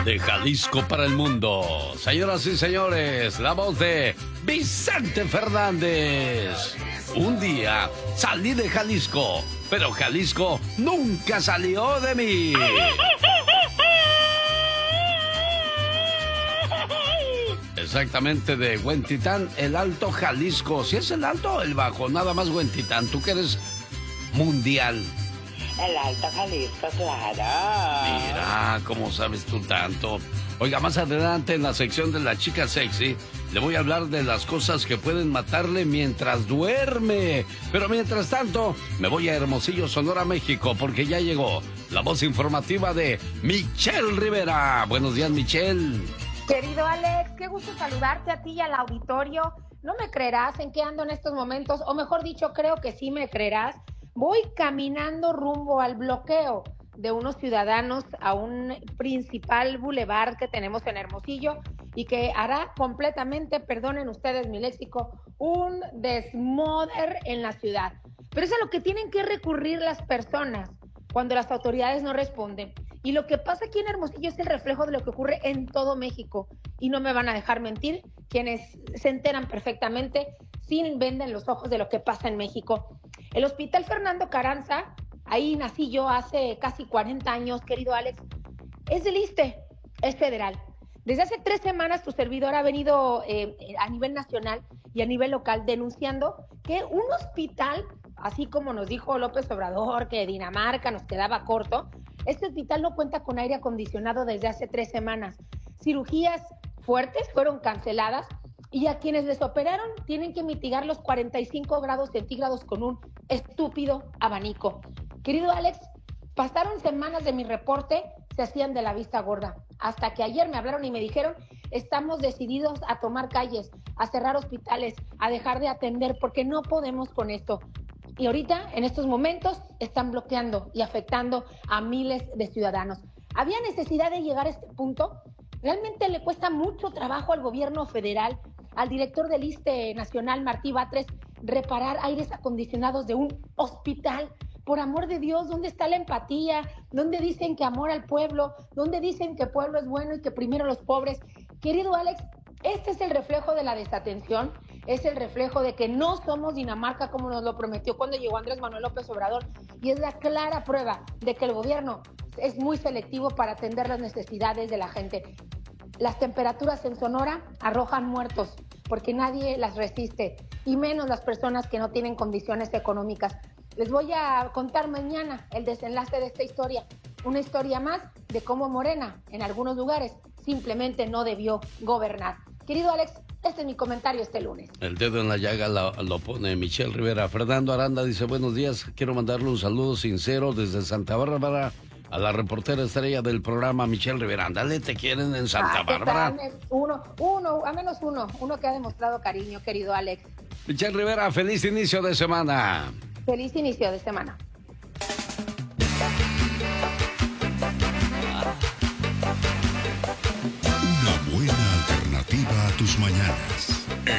De Jalisco para el mundo. Señoras y señores, la voz de Vicente Fernández. Un día salí de Jalisco, pero Jalisco nunca salió de mí. Exactamente, de Huentitán, el Alto Jalisco. Si es el Alto o el Bajo, nada más Huentitán. Tú que eres mundial. El Alto Jalisco, claro. Mira, ¿cómo sabes tú tanto? Oiga, más adelante en la sección de la chica sexy, le voy a hablar de las cosas que pueden matarle mientras duerme. Pero mientras tanto, me voy a Hermosillo, Sonora, México, porque ya llegó la voz informativa de Michelle Rivera. Buenos días, Michelle. Querido Alex, qué gusto saludarte a ti y al auditorio. No me creerás en qué ando en estos momentos, o mejor dicho, creo que sí me creerás. Voy caminando rumbo al bloqueo de unos ciudadanos a un principal bulevar que tenemos en Hermosillo y que hará completamente, perdonen ustedes mi léxico, un desmoder en la ciudad. Pero es a lo que tienen que recurrir las personas cuando las autoridades no responden. Y lo que pasa aquí en Hermosillo es el reflejo de lo que ocurre en todo México. Y no me van a dejar mentir quienes se enteran perfectamente, sin venden los ojos de lo que pasa en México. El Hospital Fernando Carranza, ahí nací yo hace casi 40 años, querido Alex, es del ISSSTE, es federal. Desde hace 3 semanas tu servidor ha venido a nivel nacional y a nivel local denunciando que un hospital, así como nos dijo López Obrador, que Dinamarca nos quedaba corto, este hospital no cuenta con aire acondicionado desde hace 3 semanas. Cirugías fuertes fueron canceladas y a quienes les operaron tienen que mitigar los 45 grados centígrados con un estúpido abanico. Querido Alex, pasaron semanas de mi reporte, se hacían de la vista gorda, hasta que ayer me hablaron y me dijeron, estamos decididos a tomar calles, a cerrar hospitales, a dejar de atender, porque no podemos con esto. Y ahorita, en estos momentos, están bloqueando y afectando a miles de ciudadanos. ¿Había necesidad de llegar a este punto? Realmente le cuesta mucho trabajo al gobierno federal, al director del ISSSTE Nacional, Martí Batres, reparar aires acondicionados de un hospital. Por amor de Dios, ¿dónde está la empatía? ¿Dónde dicen que amor al pueblo? ¿Dónde dicen que el pueblo es bueno y que primero los pobres? Querido Alex, este es el reflejo de la desatención, es el reflejo de que no somos Dinamarca como nos lo prometió cuando llegó Andrés Manuel López Obrador, y es la clara prueba de que el gobierno es muy selectivo para atender las necesidades de la gente. Las temperaturas en Sonora arrojan muertos porque nadie las resiste, y menos las personas que no tienen condiciones económicas. Les voy a contar mañana el desenlace de esta historia, una historia más de cómo Morena, en algunos lugares, simplemente no debió gobernar. Querido Alex, este es mi comentario este lunes. El dedo en la llaga lo pone Michelle Rivera. Fernando Aranda dice, buenos días, quiero mandarle un saludo sincero desde Santa Bárbara a la reportera estrella del programa, Michelle Rivera. Ándale, te quieren en Santa Bárbara. A menos uno que ha demostrado cariño, querido Alex. Michelle Rivera, feliz inicio de semana. Feliz inicio de semana.